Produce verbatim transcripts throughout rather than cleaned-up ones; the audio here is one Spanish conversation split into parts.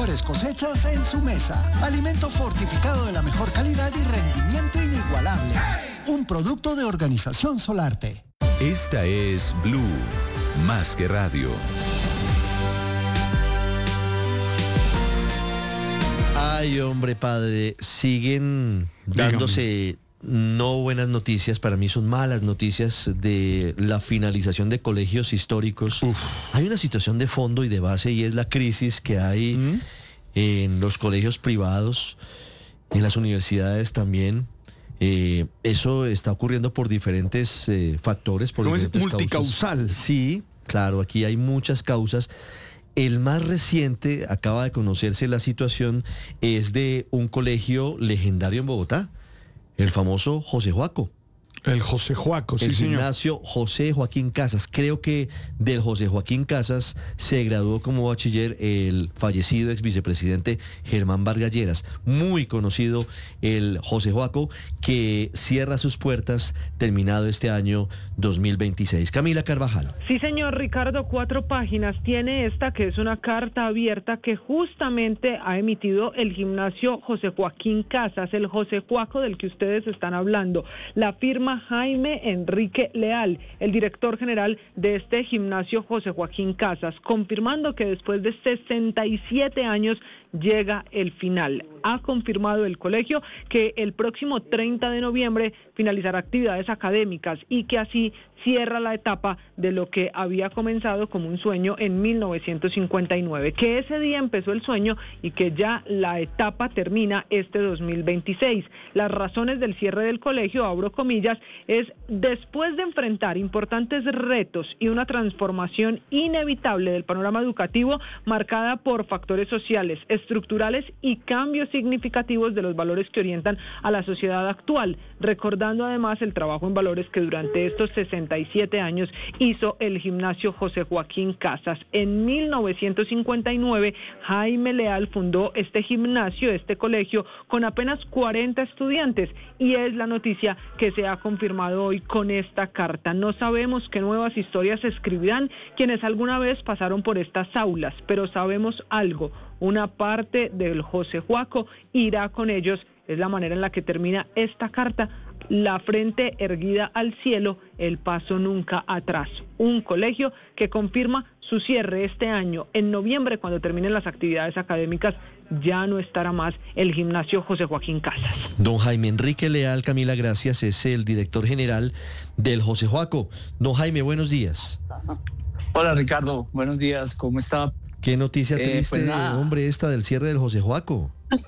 mejores cosechas en su mesa. Alimento fortificado de la mejor calidad y rendimiento inigualable. Un producto de Organización Solarte. Esta es Blue, más que radio. Ay, hombre, padre, siguen dándose no buenas noticias, para mí son malas noticias de la finalización de colegios históricos. Uf. Hay una situación de fondo y de base y es la crisis que hay ¿Mm? en los colegios privados, en las universidades también. Eh, eso está ocurriendo por diferentes eh, factores. Por ¿Cómo diferentes es multicausal? Causas. Sí, claro, aquí hay muchas causas. El más reciente, acaba de conocerse la situación, es de un colegio legendario en Bogotá, el famoso José Joaco. El José Joaco, sí, el señor. gimnasio José Joaquín Casas. Creo que del José Joaquín Casas se graduó como bachiller el fallecido ex vicepresidente Germán Vargas Lleras. Muy conocido el José Joaco, que cierra sus puertas terminado este año dos mil veintiséis. Camila Carvajal. Sí, señor Ricardo, cuatro páginas tiene esta, que es una carta abierta que justamente ha emitido el gimnasio José Joaquín Casas, el José Joaco del que ustedes están hablando. La firma Jaime Enrique Leal, el director general de este gimnasio José Joaquín Casas, confirmando que después de sesenta y siete años llega el final. Ha confirmado el colegio que el próximo treinta de noviembre finalizará actividades académicas y que así cierra la etapa de lo que había comenzado como un sueño en mil novecientos cincuenta y nueve, que ese día empezó el sueño y que ya la etapa termina este dos mil veintiséis. Las razones del cierre del colegio, abro comillas, es después de enfrentar importantes retos y una transformación inevitable del panorama educativo marcada por factores sociales, estructurales y cambios significativos de los valores que orientan a la sociedad actual, recordando además el trabajo en valores que durante estos sesenta y siete años hizo el gimnasio José Joaquín Casas. En mil novecientos cincuenta y nueve, Jaime Leal fundó este gimnasio, este colegio, con apenas cuarenta estudiantes, y es la noticia que se ha confirmado hoy con esta carta. No sabemos qué nuevas historias escribirán quienes alguna vez pasaron por estas aulas, pero sabemos algo: una parte del José Joaco irá con ellos. Es la manera en la que termina esta carta: la frente erguida al cielo, el paso nunca atrás. Un colegio que confirma su cierre este año. En noviembre, cuando terminen las actividades académicas, ya no estará más el gimnasio José Joaquín Casas. Don Jaime Enrique Leal, Camila, gracias, es el director general del José Joaco. Don Jaime, buenos días. Hola, Ricardo, buenos días, ¿cómo está? Qué noticia eh, triste, pues hombre, esta del cierre del José Joaco.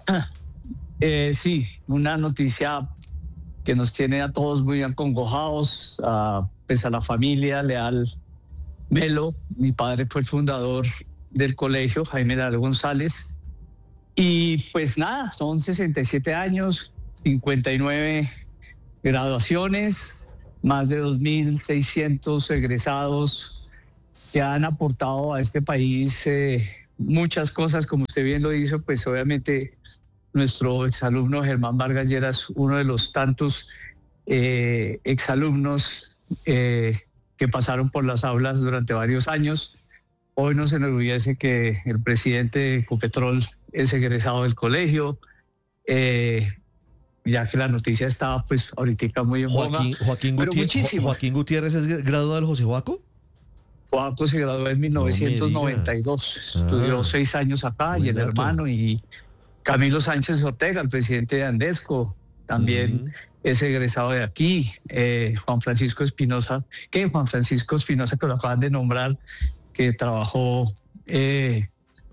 eh, sí, una noticia que nos tiene a todos muy acongojados, a, pues a la familia Leal Melo. Mi padre fue el fundador del colegio, Jaime Leal González. Y pues nada, son sesenta y siete años, cincuenta y nueve graduaciones, más de dos mil seiscientos egresados que han aportado a este país eh, muchas cosas, como usted bien lo hizo. Pues obviamente nuestro exalumno Germán Vargas Lleras, uno de los tantos eh, exalumnos eh, que pasaron por las aulas durante varios años. Hoy nos enorgullece que el presidente de Ecopetrol es egresado del colegio, eh, ya que la noticia estaba pues ahorita muy en boga. Joaquín, Joaquín, pero Gutiérrez, muchísimo. Joaquín Gutiérrez es graduado del José Joaco. Joaco se graduó en mil novecientos noventa y dos, no estudió ah, seis años acá, y el dato. hermano, y Camilo Sánchez Ortega, el presidente de Andesco, también uh-huh. es egresado de aquí. eh, Juan Francisco Espinosa, que Juan Francisco Espinosa, que lo acaban de nombrar, que trabajó eh,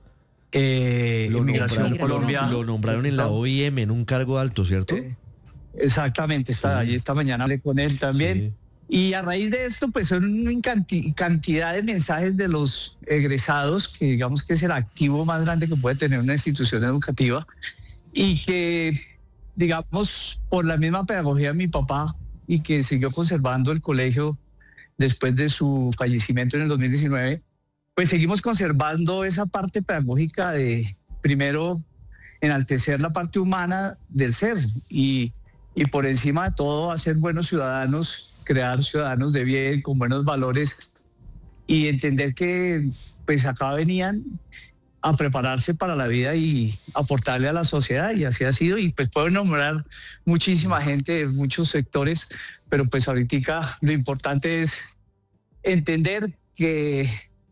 eh, lo Inmigración nombraron, Colombia. Lo nombraron en la O I M en un cargo alto, ¿cierto? Eh, exactamente, está sí. ahí esta mañana hablé con él también. Sí. Y a raíz de esto, pues son una cantidad de mensajes de los egresados, que digamos que es el activo más grande que puede tener una institución educativa, y que, digamos, por la misma pedagogía de mi papá, y que siguió conservando el colegio después de su fallecimiento en el dos mil diecinueve, pues seguimos conservando esa parte pedagógica de, primero, enaltecer la parte humana del ser, y, y por encima de todo, hacer buenos ciudadanos, crear ciudadanos de bien, con buenos valores, y entender que pues acá venían a prepararse para la vida y aportarle a la sociedad, y así ha sido. Y pues puedo nombrar muchísima gente de muchos sectores, pero pues ahorita lo importante es entender que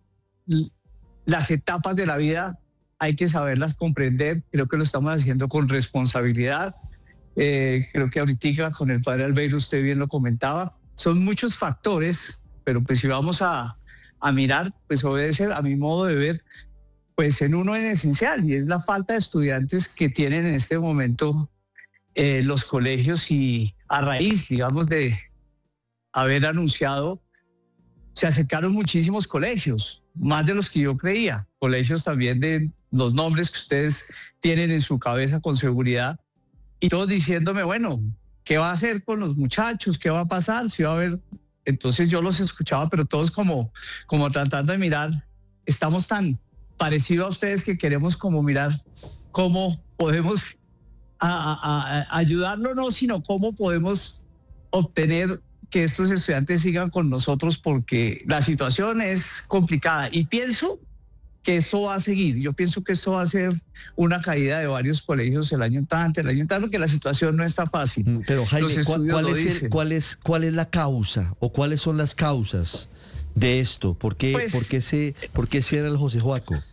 las etapas de la vida hay que saberlas comprender. Creo que lo estamos haciendo con responsabilidad. Eh, creo que ahorita con el padre Albeiro, usted bien lo comentaba, son muchos factores, pero pues si vamos a, a mirar, pues obedece a mi modo de ver, pues en uno en esencial, y es la falta de estudiantes que tienen en este momento eh, los colegios, y a raíz, digamos, de haber anunciado, se acercaron muchísimos colegios, más de los que yo creía, colegios también de los nombres que ustedes tienen en su cabeza con seguridad, y todos diciéndome, bueno, ¿qué va a hacer con los muchachos? ¿Qué va a pasar? ¿Si va a haber? Entonces yo los escuchaba, pero todos como, como tratando de mirar, estamos tan parecidos a ustedes que queremos como mirar cómo podemos a, a, a ayudarlo, no, sino cómo podemos obtener que estos estudiantes sigan con nosotros, porque la situación es complicada, y pienso que esto va a seguir. Yo pienso que esto va a ser una caída de varios colegios el año entrante, el año entrante, porque la situación no está fácil. Pero Jaime, ¿cuál, cuál, es el, ¿cuál, es, ¿cuál es la causa o cuáles son las causas de esto? ¿Por qué, pues, por qué, se, por qué cierra el José Joaco?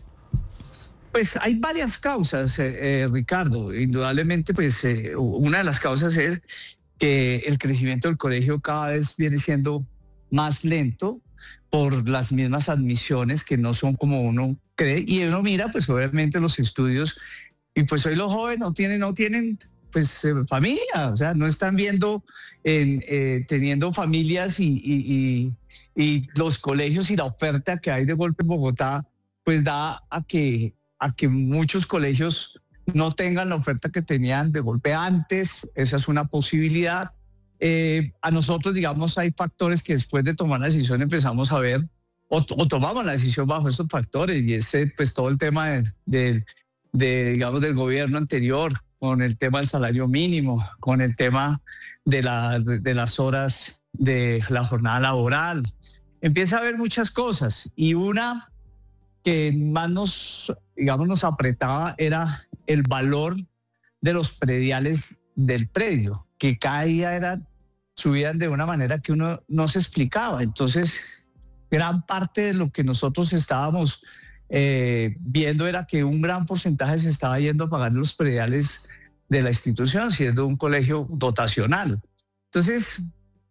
Pues hay varias causas, eh, eh, Ricardo. Indudablemente, pues eh, una de las causas es que el crecimiento del colegio cada vez viene siendo más lento por las mismas admisiones que no son como uno cree, y uno mira pues obviamente los estudios, y pues hoy los jóvenes no tienen, no tienen pues eh, familia, o sea, no están viendo, en, eh, teniendo familias, y, y, y, y los colegios y la oferta que hay de golpe en Bogotá pues da a que, a que muchos colegios no tengan la oferta que tenían de golpe antes. Esa es una posibilidad. Eh, a nosotros, digamos, hay factores que después de tomar la decisión empezamos a ver, o, o tomamos la decisión bajo estos factores, y ese, pues todo el tema de, de, de, digamos, del gobierno anterior, con el tema del salario mínimo, con el tema de, la, de, de las horas de la jornada laboral. Empieza a haber muchas cosas, y una que más nos, digamos, nos apretaba era el valor de los prediales del predio, que cada día eran, subían de una manera que uno no se explicaba. Entonces, gran parte de lo que nosotros estábamos eh, viendo era que un gran porcentaje se estaba yendo a pagar los prediales de la institución, siendo un colegio dotacional. Entonces,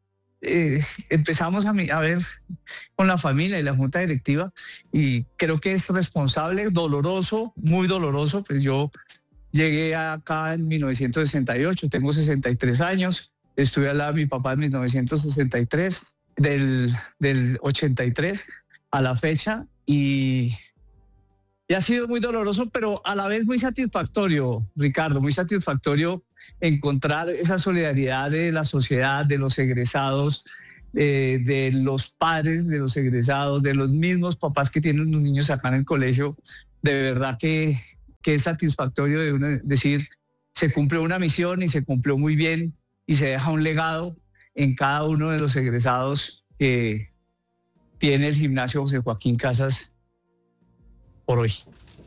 eh, empezamos a, a ver con la familia y la junta directiva, y creo que es responsable, doloroso, muy doloroso. Pues yo llegué acá en mil novecientos sesenta y ocho, tengo sesenta y tres años, estuve al lado de mi papá en mil novecientos sesenta y tres, del, del ochenta y tres a la fecha, y, y ha sido muy doloroso, pero a la vez muy satisfactorio, Ricardo, muy satisfactorio encontrar esa solidaridad de la sociedad, de los egresados, eh, de los padres de los egresados, de los mismos papás que tienen los niños acá en el colegio. De verdad que que es satisfactorio de uno decir, se cumplió una misión y se cumplió muy bien, y se deja un legado en cada uno de los egresados que tiene el gimnasio José Joaquín Casas por hoy.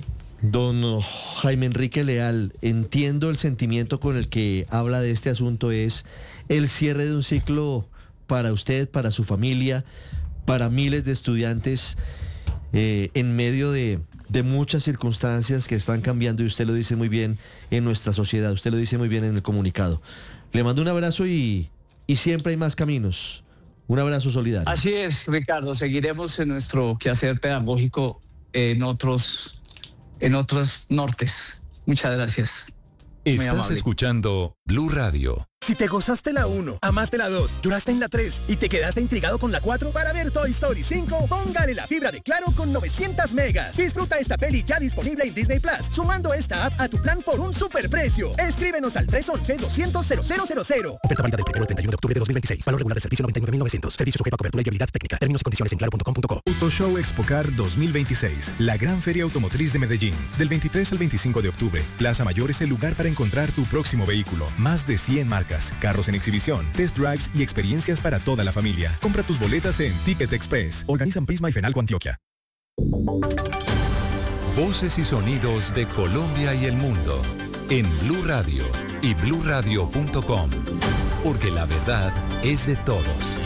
Don Jaime Enrique Leal, entiendo el sentimiento con el que habla de este asunto. Es el cierre de un ciclo para usted, para su familia, para miles de estudiantes, eh, en medio de... de muchas circunstancias que están cambiando, y usted lo dice muy bien, en nuestra sociedad, usted lo dice muy bien en el comunicado. Le mando un abrazo, y, y siempre hay más caminos. Un abrazo solidario. Así es, Ricardo, seguiremos en nuestro quehacer pedagógico en otros, en otros nortes. Muchas gracias. Estás escuchando Blue Radio. Si te gozaste la uno, amaste la dos, lloraste en la tres y te quedaste intrigado con la cuatro, para ver Toy Story cinco, póngale la fibra de Claro con novecientas megas. Disfruta esta peli ya disponible en Disney Plus, sumando esta app a tu plan por un superprecio. Escríbenos al tres once, doscientos, cero cero cero cero. Oferta válida del primero al treinta y uno de octubre de dos mil veintiséis. Valor regular del servicio noventa y nueve mil novecientos. Servicio sujeto a cobertura y habilidad técnica. Términos y condiciones en claro punto com punto co. Auto Show Expocar dos mil veintiséis, la gran feria automotriz de Medellín. Del veintitrés al veinticinco de octubre, Plaza Mayor es el lugar para encontrar tu próximo vehículo. Más de cien marcas, carros en exhibición, test drives y experiencias para toda la familia. Compra tus boletas en Ticket Express. Organizan Prisma y Fenalco Antioquia. Voces y sonidos de Colombia y el mundo en Blue Radio y blue radio punto com, porque la verdad es de todos.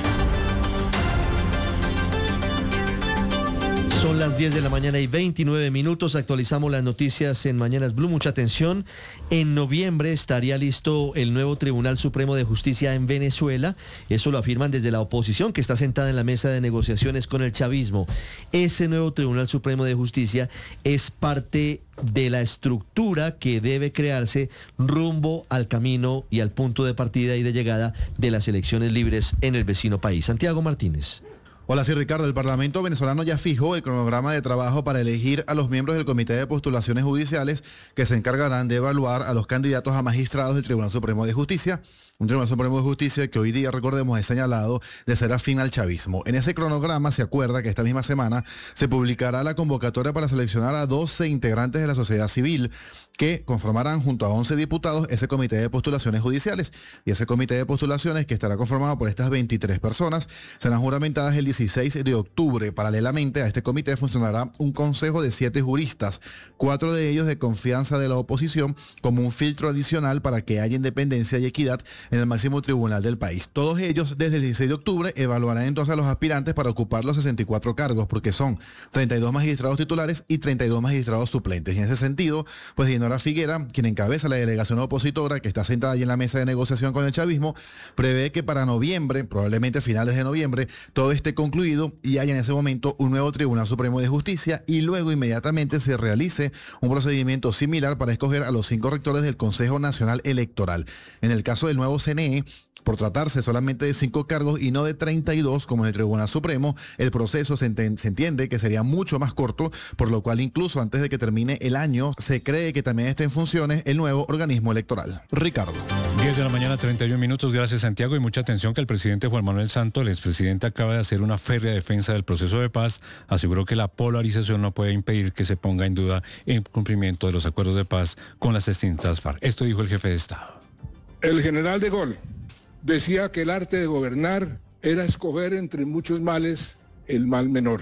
Son las diez de la mañana y veintinueve minutos. Actualizamos las noticias en Mañanas Blue. Mucha atención. En noviembre estaría listo el nuevo Tribunal Supremo de Justicia en Venezuela. Eso lo afirman desde la oposición, que está sentada en la mesa de negociaciones con el chavismo. Ese nuevo Tribunal Supremo de Justicia es parte de la estructura que debe crearse rumbo al camino y al punto de partida y de llegada de las elecciones libres en el vecino país. Santiago Martínez. Hola, sí, Ricardo. El Parlamento venezolano ya fijó el cronograma de trabajo para elegir a los miembros del Comité de Postulaciones Judiciales que se encargarán de evaluar a los candidatos a magistrados del Tribunal Supremo de Justicia. Un Tribunal Supremo de Justicia que hoy día, recordemos, es señalado de ser afín al chavismo. En ese cronograma se acuerda que esta misma semana se publicará la convocatoria para seleccionar a doce integrantes de la sociedad civil que conformarán junto a once diputados ese Comité de Postulaciones Judiciales. Y ese Comité de Postulaciones, que estará conformado por estas veintitrés personas, serán juramentadas el dieciséis de octubre. Paralelamente a este comité funcionará un consejo de siete juristas, cuatro de ellos de confianza de la oposición, como un filtro adicional para que haya independencia y equidad en el máximo tribunal del país. Todos ellos, desde el dieciséis de octubre, evaluarán entonces a los aspirantes para ocupar los sesenta y cuatro cargos, porque son treinta y dos magistrados titulares y treinta y dos magistrados suplentes. Y en ese sentido, pues Dinora Figuera, quien encabeza la delegación opositora, que está sentada allí en la mesa de negociación con el chavismo, prevé que para noviembre, probablemente finales de noviembre, todo esté concluido y haya en ese momento un nuevo Tribunal Supremo de Justicia, y luego inmediatamente se realice un procedimiento similar para escoger a los cinco rectores del Consejo Nacional Electoral. En el caso del nuevo C N E, por tratarse solamente de cinco cargos y no de treinta y dos como en el Tribunal Supremo, el proceso se, enten- se entiende que sería mucho más corto, por lo cual incluso antes de que termine el año se cree que también esté en funciones el nuevo organismo electoral. Ricardo. diez de la mañana, treinta y un minutos. Gracias, Santiago. Y mucha atención que el presidente Juan Manuel Santos, el expresidente, acaba de hacer una férrea defensa del proceso de paz. Aseguró que la polarización no puede impedir que se ponga en duda el cumplimiento de los acuerdos de paz con las distintas FARC. Esto dijo el jefe de Estado. El general de Gaulle decía que el arte de gobernar era escoger entre muchos males el mal menor.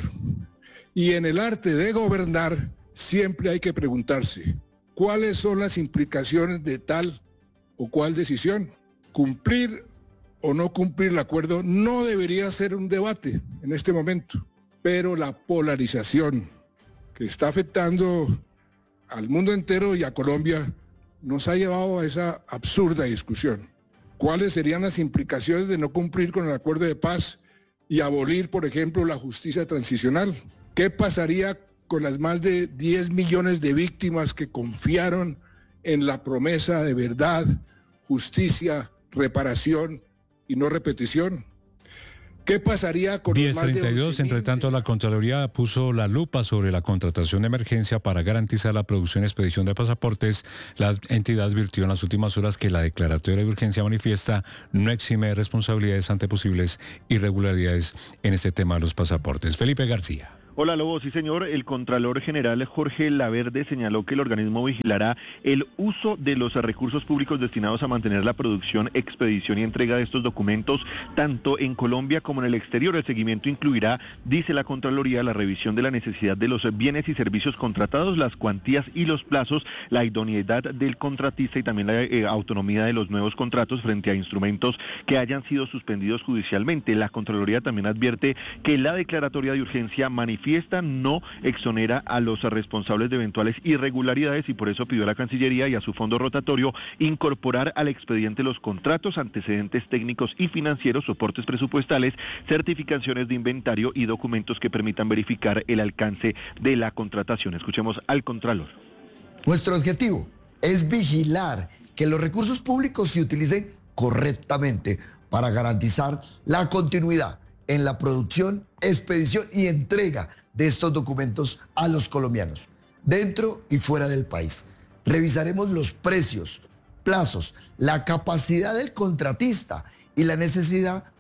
Y en el arte de gobernar siempre hay que preguntarse, ¿cuáles son las implicaciones de tal o cual decisión? Cumplir o no cumplir el acuerdo no debería ser un debate en este momento, pero la polarización que está afectando al mundo entero y a Colombia nos ha llevado a esa absurda discusión. ¿Cuáles serían las implicaciones de no cumplir con el acuerdo de paz y abolir, por ejemplo, la justicia transicional? ¿Qué pasaría con las más de diez millones de víctimas que confiaron en la promesa de verdad, justicia, reparación y no repetición? ¿Qué pasaría con diez treinta y dos, entre tanto, la Contraloría puso la lupa sobre la contratación de emergencia para garantizar la producción y expedición de pasaportes. La entidad advirtió en las últimas horas que la declaratoria de urgencia manifiesta no exime de responsabilidades ante posibles irregularidades en este tema de los pasaportes. Felipe García. Hola Lobo, sí señor, el Contralor General Jorge Laverde señaló que el organismo vigilará el uso de los recursos públicos destinados a mantener la producción, expedición y entrega de estos documentos tanto en Colombia como en el exterior. El seguimiento incluirá, dice la Contraloría, la revisión de la necesidad de los bienes y servicios contratados, las cuantías y los plazos, la idoneidad del contratista y también la eh, autonomía de los nuevos contratos frente a instrumentos que hayan sido suspendidos judicialmente. La Contraloría también advierte que la declaratoria de urgencia manifiesta Fiesta no exonera a los responsables de eventuales irregularidades y por eso pidió a la Cancillería y a su fondo rotatorio incorporar al expediente los contratos, antecedentes técnicos y financieros, soportes presupuestales, certificaciones de inventario y documentos que permitan verificar el alcance de la contratación. Escuchemos al Contralor. Nuestro objetivo es vigilar que los recursos públicos se utilicen correctamente para garantizar la continuidad en la producción, expedición y entrega de estos documentos a los colombianos, dentro y fuera del país. Revisaremos los precios, plazos, la capacidad del contratista y la necesidad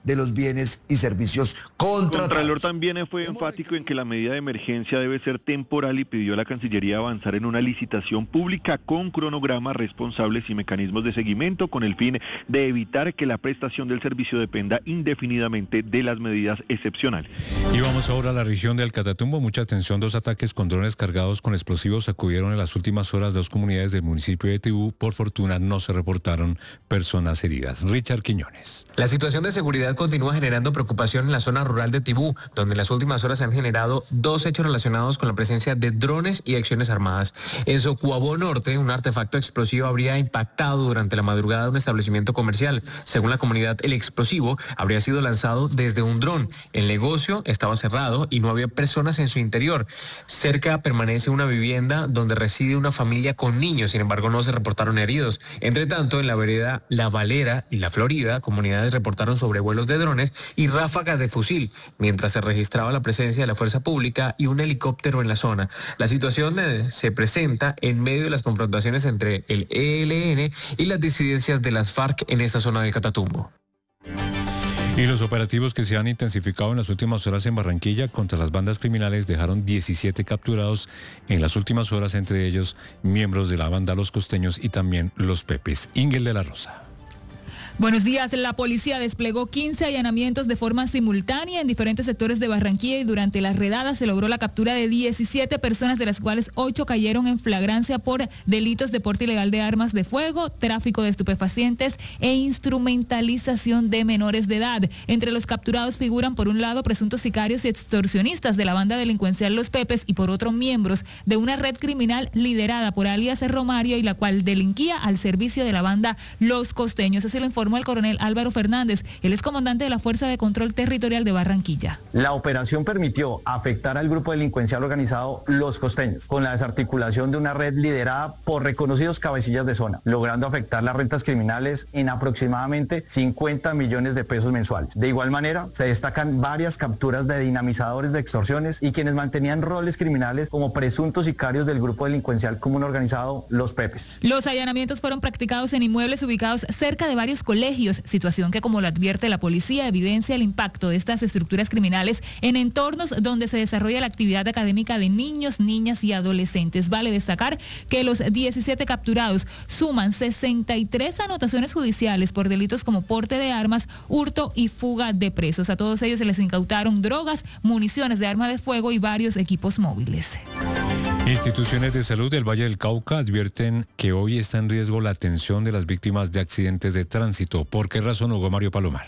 de los bienes y servicios contratados. El Contralor también fue enfático en que la medida de emergencia debe ser temporal y pidió a la Cancillería avanzar en una licitación pública con cronogramas, responsables y mecanismos de seguimiento con el fin de evitar que la prestación del servicio dependa indefinidamente de las medidas excepcionales. Y vamos ahora a la región del Catatumbo. Mucha atención, dos ataques con drones cargados con explosivos sacudieron en las últimas horas dos comunidades del municipio de Tibú. Por fortuna no se reportaron personas heridas. Richard Quiñones. La situación de seguridad continúa generando preocupación en la zona rural de Tibú, donde en las últimas horas se han generado dos hechos relacionados con la presencia de drones y acciones armadas. En Socuabó Norte, un artefacto explosivo habría impactado durante la madrugada un establecimiento comercial. Según la comunidad, el explosivo habría sido lanzado desde un dron. El negocio estaba cerrado y no había personas en su interior. Cerca permanece una vivienda donde reside una familia con niños, sin embargo no se reportaron heridos. Entre tanto, en la vereda La Valera y La Florida, comunidades reportaron sobrevuelos de drones y ráfagas de fusil, mientras se registraba la presencia de la fuerza pública y un helicóptero en la zona. La situación eh, se presenta en medio de las confrontaciones entre el E L N y las disidencias de las FARC en esta zona del Catatumbo. Y los operativos que se han intensificado en las últimas horas en Barranquilla contra las bandas criminales dejaron diecisiete capturados en las últimas horas, entre ellos miembros de la banda Los Costeños y también Los Pepes. Ingel de la Rosa. Buenos días. La policía desplegó quince allanamientos de forma simultánea en diferentes sectores de Barranquilla y durante las redadas se logró la captura de diecisiete personas, de las cuales ocho cayeron en flagrancia por delitos de porte ilegal de armas de fuego, tráfico de estupefacientes e instrumentalización de menores de edad. Entre los capturados figuran, por un lado, presuntos sicarios y extorsionistas de la banda delincuencial Los Pepes y por otro, miembros de una red criminal liderada por alias Romario y la cual delinquía al servicio de la banda Los Costeños. Así lo informó el coronel Álvaro Fernández. Él es comandante de la Fuerza de Control Territorial de Barranquilla. La operación permitió afectar al grupo delincuencial organizado Los Costeños, con la desarticulación de una red liderada por reconocidos cabecillas de zona, logrando afectar las rentas criminales en aproximadamente cincuenta millones de pesos mensuales. De igual manera, se destacan varias capturas de dinamizadores de extorsiones y quienes mantenían roles criminales como presuntos sicarios del grupo delincuencial común organizado Los Pepes. Los allanamientos fueron practicados en inmuebles ubicados cerca de varios colegios, situación que, como lo advierte la policía, evidencia el impacto de estas estructuras criminales en entornos donde se desarrolla la actividad académica de niños, niñas y adolescentes. Vale destacar que los diecisiete capturados suman sesenta y tres anotaciones judiciales por delitos como porte de armas, hurto y fuga de presos. A todos ellos se les incautaron drogas, municiones de arma de fuego y varios equipos móviles. Instituciones de salud del Valle del Cauca advierten que hoy está en riesgo la atención de las víctimas de accidentes de tránsito. ¿Por qué razón, Hugo Mario Palomar?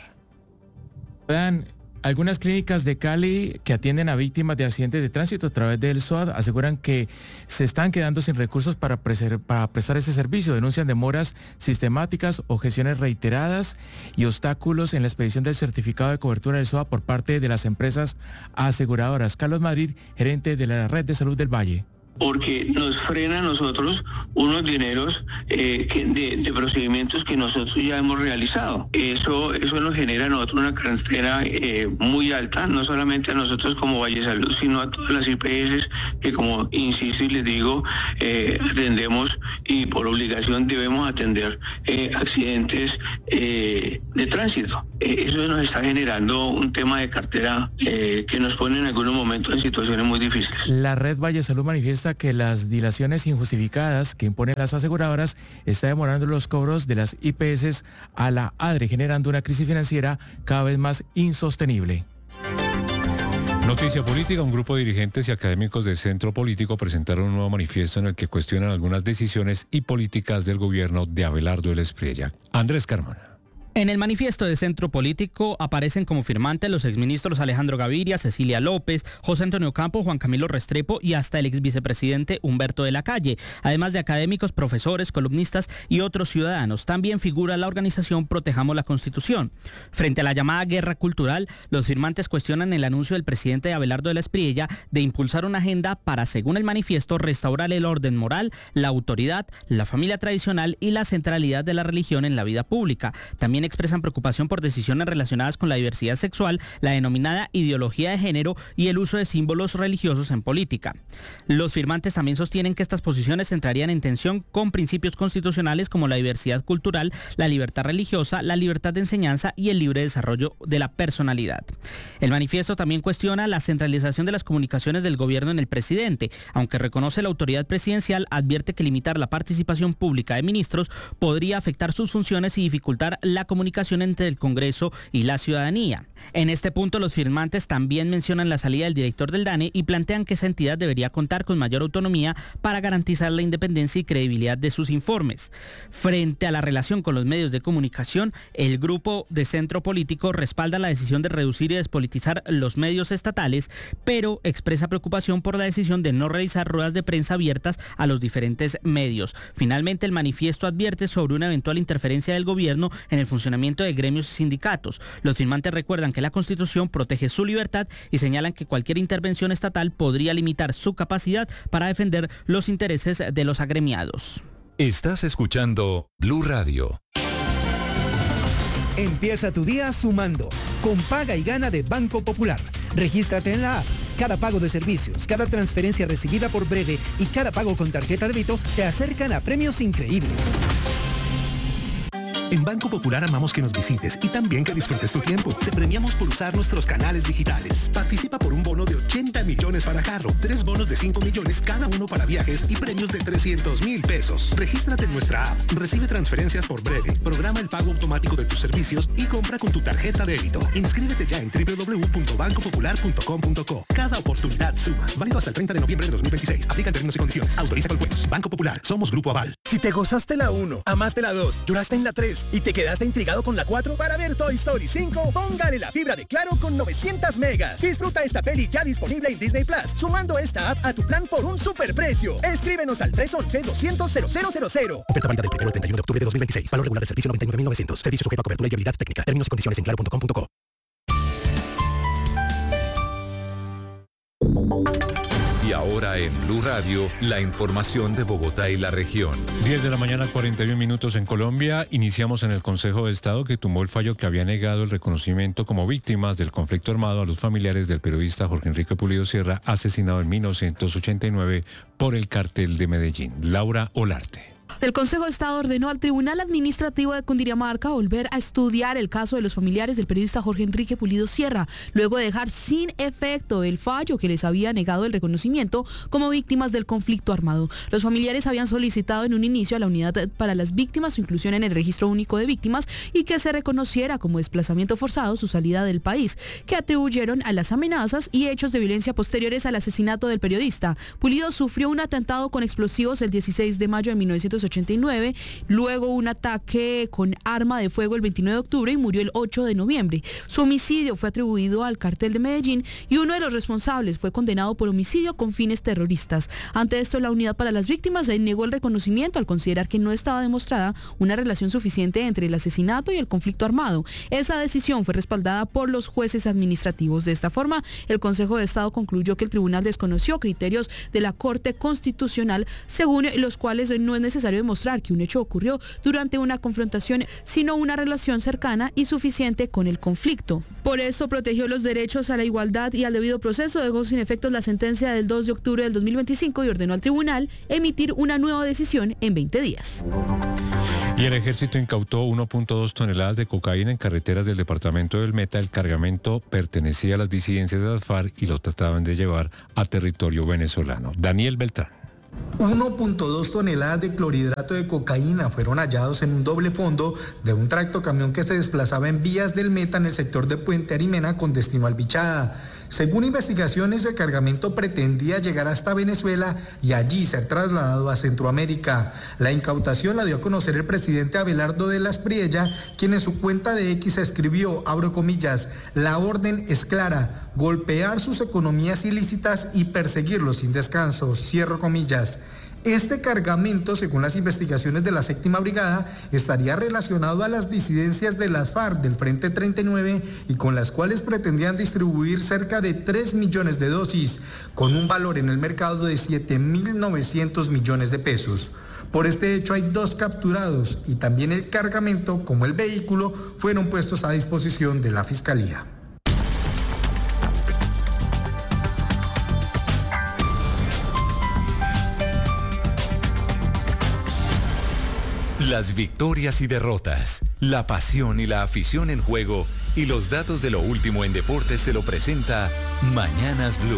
Dan, algunas clínicas de Cali que atienden a víctimas de accidentes de tránsito a través del S O A D aseguran que se están quedando sin recursos para, preser, para prestar ese servicio. Denuncian demoras sistemáticas, objeciones reiteradas y obstáculos en la expedición del certificado de cobertura del S O A por parte de las empresas aseguradoras. Carlos Madrid, gerente de la Red de Salud del Valle. Porque nos frena a nosotros unos dineros eh, que de, de procedimientos que nosotros ya hemos realizado. Eso, eso nos genera a nosotros una cartera eh, muy alta, no solamente a nosotros como Valle Salud, sino a todas las I P S que, como insisto y les digo, eh, atendemos y por obligación debemos atender eh, accidentes eh, de tránsito. Eh, eso nos está generando un tema de cartera eh, que nos pone en algunos momentos en situaciones muy difíciles. La Red Valle Salud manifiesta que las dilaciones injustificadas que imponen las aseguradoras está demorando los cobros de las I P S a la ADRE, generando una crisis financiera cada vez más insostenible. Noticia política. Un grupo de dirigentes y académicos del centro político presentaron un nuevo manifiesto en el que cuestionan algunas decisiones y políticas del gobierno de Abelardo del Espriella. Andrés Carmona. En el manifiesto de Centro Político aparecen como firmantes los exministros Alejandro Gaviria, Cecilia López, José Antonio Campo, Juan Camilo Restrepo y hasta el exvicepresidente Humberto de la Calle, además de académicos, profesores, columnistas y otros ciudadanos. También figura la organización Protejamos la Constitución. Frente a la llamada guerra cultural, los firmantes cuestionan el anuncio del presidente Abelardo del Espriella de impulsar una agenda para, según el manifiesto, restaurar el orden moral, la autoridad, la familia tradicional y la centralidad de la religión en la vida pública. También También expresan preocupación por decisiones relacionadas con la diversidad sexual, la denominada ideología de género y el uso de símbolos religiosos en política. Los firmantes también sostienen que estas posiciones entrarían en tensión con principios constitucionales como la diversidad cultural, la libertad religiosa, la libertad de enseñanza y el libre desarrollo de la personalidad. El manifiesto también cuestiona la centralización de las comunicaciones del gobierno en el presidente. Aunque reconoce la autoridad presidencial, advierte que limitar la participación pública de ministros podría afectar sus funciones y dificultar la comunicación entre el Congreso y la ciudadanía. En este punto, los firmantes también mencionan la salida del director del DANE y plantean que esa entidad debería contar con mayor autonomía para garantizar la independencia y credibilidad de sus informes. Frente a la relación con los medios de comunicación, el grupo de Centro Político respalda la decisión de reducir y despolitizar los medios estatales, pero expresa preocupación por la decisión de no realizar ruedas de prensa abiertas a los diferentes medios. Finalmente, el manifiesto advierte sobre una eventual interferencia del gobierno en el funcionamiento de gremios y sindicatos. Los firmantes recuerdan que la Constitución protege su libertad y señalan que cualquier intervención estatal podría limitar su capacidad para defender los intereses de los agremiados. Estás escuchando Blue Radio. Empieza tu día sumando con Paga y Gana de Banco Popular. Regístrate en la app. Cada pago de servicios, cada transferencia recibida por Breve y cada pago con tarjeta de débito te acercan a premios increíbles. En Banco Popular amamos que nos visites y también que disfrutes tu tiempo. Te premiamos por usar nuestros canales digitales. Participa por un bono de ochenta millones para carro, tres bonos de cinco millones cada uno para viajes y premios de trescientos mil pesos. Regístrate en nuestra app, recibe transferencias por Breve, programa el pago automático de tus servicios y compra con tu tarjeta de débito. Inscríbete ya en doble u doble u doble u punto banco popular punto com punto co. Cada oportunidad suma. Válido hasta el treinta de noviembre de dos mil veintiséis. Aplica términos y condiciones. Autoriza con juegos. Banco Popular. Somos Grupo Aval. Si te gozaste la uno, amaste la dos, lloraste en la tres y te quedaste intrigado con la cuatro, para ver Toy Story cinco, póngale la fibra de Claro con novecientas megas. Disfruta esta peli ya disponible en Disney Plus, sumando esta app a tu plan por un superprecio. Escríbenos al tres once, doscientos, cero cero cero cero. Oferta válida del primero al treinta y uno de octubre de dos mil veintiséis. Valor regular del servicio noventa y nueve mil novecientos. Servicio sujeto a cobertura y viabilidad técnica. Términos y condiciones en claro punto com punto co. Y ahora en Blue Radio, la información de Bogotá y la región. diez de la mañana, cuarenta y un minutos en Colombia. Iniciamos en el Consejo de Estado que tumbó el fallo que había negado el reconocimiento como víctimas del conflicto armado a los familiares del periodista Jorge Enrique Pulido Sierra, asesinado en mil novecientos ochenta y nueve por el Cartel de Medellín. Laura Olarte. El Consejo de Estado ordenó al Tribunal Administrativo de Cundinamarca volver a estudiar el caso de los familiares del periodista Jorge Enrique Pulido Sierra, luego de dejar sin efecto el fallo que les había negado el reconocimiento como víctimas del conflicto armado. Los familiares habían solicitado en un inicio a la Unidad para las Víctimas su inclusión en el Registro Único de Víctimas y que se reconociera como desplazamiento forzado su salida del país, que atribuyeron a las amenazas y hechos de violencia posteriores al asesinato del periodista. Pulido sufrió un atentado con explosivos el dieciséis de mayo de mil novecientos ochenta y nueve, luego un ataque con arma de fuego el veintinueve de octubre y murió el ocho de noviembre. Su homicidio fue atribuido al Cartel de Medellín y uno de los responsables fue condenado por homicidio con fines terroristas. Ante esto, la Unidad para las Víctimas negó el reconocimiento al considerar que no estaba demostrada una relación suficiente entre el asesinato y el conflicto armado. Esa decisión fue respaldada por los jueces administrativos. De esta forma, el Consejo de Estado concluyó que el tribunal desconoció criterios de la Corte Constitucional, según los cuales no es necesario demostrar que un hecho ocurrió durante una confrontación, sino una relación cercana y suficiente con el conflicto. Por eso protegió los derechos a la igualdad y al debido proceso, dejó sin efectos la sentencia del dos de octubre del dos mil veinticinco y ordenó al tribunal emitir una nueva decisión en veinte días. Y el ejército incautó uno punto dos toneladas de cocaína en carreteras del departamento del Meta. El cargamento pertenecía a las disidencias de las FARC y lo trataban de llevar a territorio venezolano. Daniel Beltrán. uno punto dos toneladas de clorhidrato de cocaína fueron hallados en un doble fondo de un tractocamión que se desplazaba en vías del Meta en el sector de Puente Arimena con destino al Bichada. Según investigaciones, el cargamento pretendía llegar hasta Venezuela y allí ser trasladado a Centroamérica. La incautación la dio a conocer el presidente Abelardo de las Priella, quien en su cuenta de X escribió, abro comillas, la orden es clara, golpear sus economías ilícitas y perseguirlos sin descanso, cierro comillas. Este cargamento, según las investigaciones de la séptima brigada, estaría relacionado a las disidencias de las FARC del Frente treinta y nueve y con las cuales pretendían distribuir cerca de tres millones de dosis, con un valor en el mercado de siete mil novecientos millones de pesos. Por este hecho hay dos capturados y también el cargamento, como el vehículo, fueron puestos a disposición de la Fiscalía. Las victorias y derrotas, la pasión y la afición en juego y los datos de lo último en deportes se lo presenta Mañanas Blue.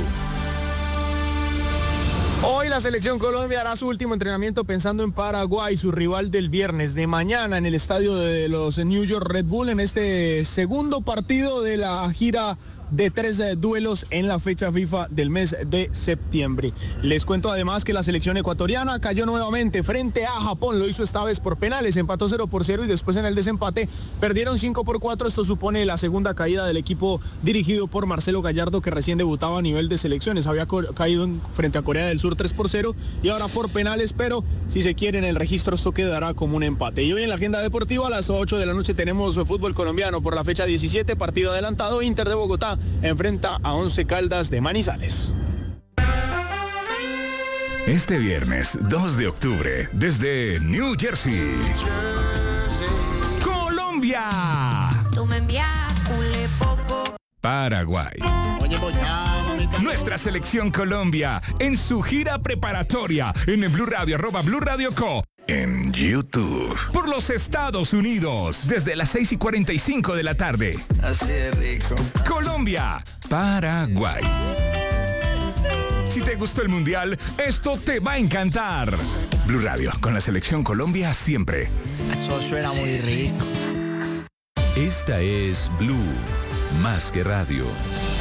Hoy la selección Colombia hará su último entrenamiento pensando en Paraguay, su rival del viernes de mañana en el estadio de los New York Red Bull, en este segundo partido de la gira de tres eh, duelos en la fecha FIFA del mes de septiembre. Les cuento además que la selección ecuatoriana cayó nuevamente frente a Japón, lo hizo esta vez por penales, empató cero por cero y después en el desempate perdieron cinco por cuatro. Esto supone la segunda caída del equipo dirigido por Marcelo Gallardo, que recién debutaba a nivel de selecciones, había caído en, frente a Corea del Sur tres por cero y ahora por penales, pero si se quiere en el registro esto quedará como un empate. Y hoy en la agenda deportiva a las ocho de la noche tenemos fútbol colombiano por la fecha diecisiete, partido adelantado. Inter de Bogotá enfrenta a Once Caldas de Manizales. Este viernes dos de octubre, desde New Jersey, Colombia, Tú me envías poco. Paraguay. Nuestra selección Colombia en su gira preparatoria en el Blue Radio, arroba Blue Radio Co. En YouTube. Por los Estados Unidos, desde las seis y cuarenta y cinco de la tarde. Así de rico. Colombia, Paraguay. Si te gustó el Mundial, esto te va a encantar. Blue Radio, con la selección Colombia siempre. Eso suena muy rico. Esta es Blue, más que radio.